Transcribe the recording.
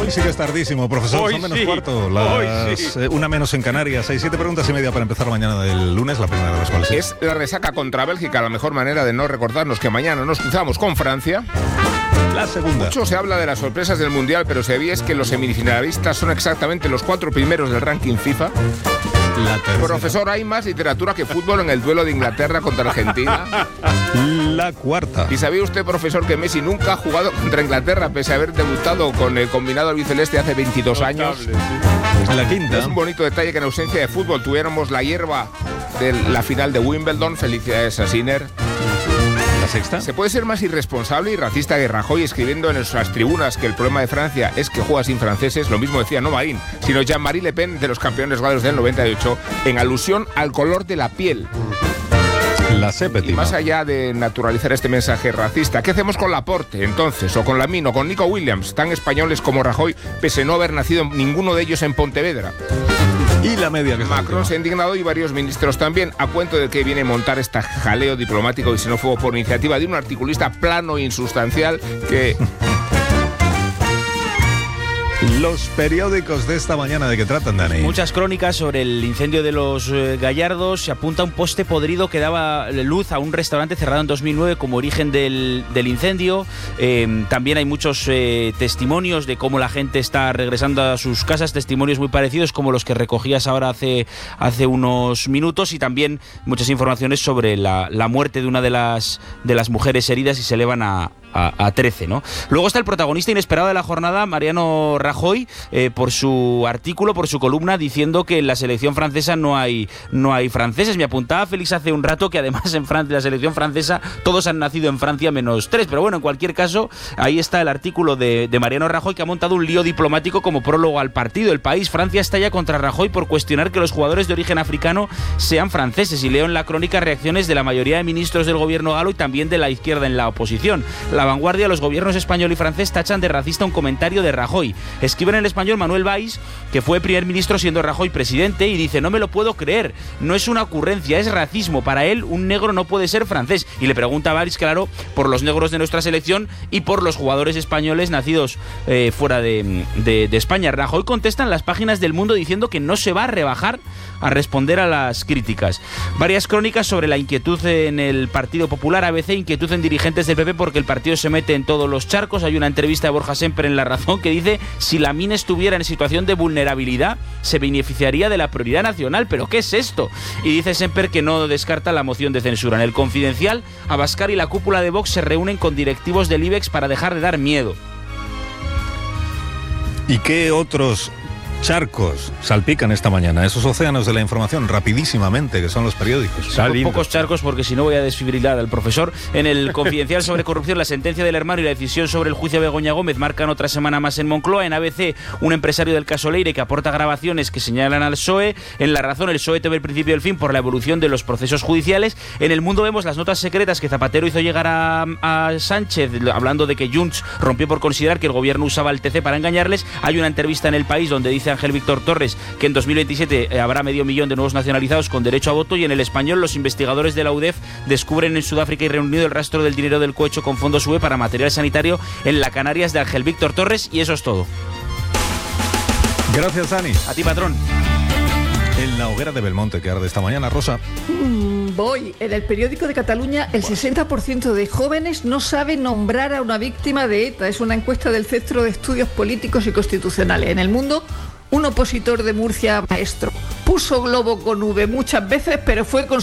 Hoy sí que es tardísimo, profesor. Hoy son menos sí. cuarto, las Sí. una menos en Canarias. Hay 7 preguntas y media para empezar mañana del lunes, la primera de las cuales Es la resaca contra Bélgica, la mejor manera de no recordarnos que mañana nos cruzamos con Francia. la segunda. Mucho se habla de las sorpresas del Mundial, pero ¿sabíais que los semifinalistas son exactamente los 4 primeros del ranking FIFA? La tercera. Profesor, hay más literatura que fútbol en el duelo de Inglaterra contra Argentina. La cuarta. ¿Y sabía usted, profesor, que Messi nunca ha jugado contra Inglaterra pese a haber debutado con el combinado albiceleste hace 22 años? La quinta. Es un bonito detalle que en ausencia de fútbol tuviéramos la hierba de la final de Wimbledon. Felicidades a Sinner. La sexta. ¿Se puede ser más irresponsable y racista que Rajoy escribiendo en nuestras tribunas que el problema de Francia es que juega sin franceses? Lo mismo decía no Marín, sino Jean-Marie Le Pen de los campeones galos del 98, en alusión al color de la piel. La Y séptima. más allá de naturalizar este mensaje racista, ¿qué hacemos con Laporte, entonces? O con Lamine, o con Nico Williams, tan españoles como Rajoy, pese a no haber nacido ninguno de ellos en Pontevedra. Y la media, que es la Macron se ha última. indignado y varios ministros también, a cuento de que viene a montar este jaleo diplomático y xenófobo por iniciativa de un articulista plano e insustancial que... Los periódicos de esta mañana, ¿de qué tratan, Dani? Muchas crónicas sobre el incendio de los Gallardos. Se apunta un poste podrido que daba luz a un restaurante cerrado en 2009 como origen del incendio. También hay muchos testimonios de cómo la gente está regresando a sus casas, testimonios muy parecidos como los que recogías ahora hace unos minutos, y también muchas informaciones sobre la muerte de una de las mujeres heridas, y se elevan a 13, ¿no? Luego está el protagonista inesperado de la jornada, Mariano Rajoy, por su artículo, por su columna, diciendo que en la selección francesa no hay franceses. Me apuntaba Félix hace un rato que además en la selección francesa todos han nacido en Francia menos 3, pero bueno, en cualquier caso, ahí está el artículo de Mariano Rajoy, que ha montado un lío diplomático como prólogo al partido. El País: Francia estalla contra Rajoy por cuestionar que los jugadores de origen africano sean franceses, y leo en la crónica reacciones de la mayoría de ministros del gobierno galo y también de la izquierda en la oposición. La Vanguardia: los gobiernos español y francés tachan de racista un comentario de Rajoy. Escribe en El Español Manuel Valls, que fue primer ministro siendo Rajoy presidente, y dice: no me lo puedo creer, no es una ocurrencia, es racismo, para él un negro no puede ser francés. Y le pregunta a Valls, claro, por los negros de nuestra selección y por los jugadores españoles nacidos fuera de España. Rajoy contesta en las páginas del Mundo diciendo que no se va a rebajar a responder a las críticas. Varias crónicas sobre la inquietud en el Partido Popular. ABC: inquietud en dirigentes del PP porque el partido se mete en todos los charcos. Hay una entrevista de Borja Semper en La Razón que dice: si Lamine estuviera en situación de vulnerabilidad se beneficiaría de la prioridad nacional. ¿Pero qué es esto? Y dice Semper que no descarta la moción de censura. En El Confidencial: Abascal y la cúpula de Vox se reúnen con directivos del IBEX para dejar de dar miedo. ¿Y qué otros charcos salpican esta mañana? Esos océanos de la información, rapidísimamente, que son los periódicos. Pocos charcos, porque si no voy a desfibrilar al profesor. En El Confidencial sobre corrupción, la sentencia del hermano y la decisión sobre el juicio a Begoña Gómez marcan otra semana más en Moncloa. En ABC: un empresario del caso Leire que aporta grabaciones que señalan al PSOE. En La Razón: el PSOE teme el principio y el fin por la evolución de los procesos judiciales. En El Mundo vemos las notas secretas que Zapatero hizo llegar a Sánchez, hablando de que Junts rompió por considerar que el gobierno usaba el TC para engañarles. Hay una entrevista en El País donde dice Ángel Víctor Torres que en 2027 habrá 500.000 de nuevos nacionalizados con derecho a voto. Y en El Español: los investigadores de la UDEF descubren en Sudáfrica y Reino Unido el rastro del dinero del cohecho con fondos UE para material sanitario en la Canarias de Ángel Víctor Torres. Y eso es todo. Gracias, Dani. A ti, patrón. En la hoguera de Belmonte que arde esta mañana, Rosa. Voy. En el periódico de Cataluña, el 60% de jóvenes no sabe nombrar a una víctima de ETA. Es una encuesta del Centro de Estudios Políticos y Constitucionales. En El Mundo: un opositor de Murcia, maestro, puso globo con V muchas veces, pero fue con